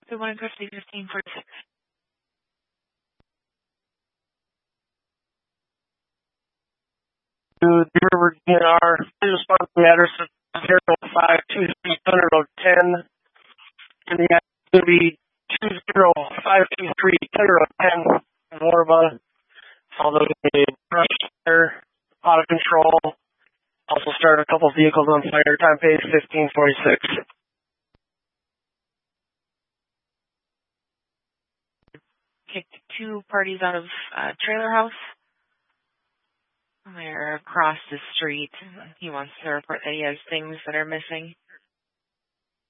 Good morning, Christy, 1546. To the River DNR, please respond to the address of 0523 Thunder Road 10, and the address is going to be 20523 Thunder Road 10 in Warba. Although the brush fire out of control. Also started a couple vehicles on fire. Time page 1546. Kicked 2 parties out of trailer house. They're across the street. He wants to report that he has things that are missing.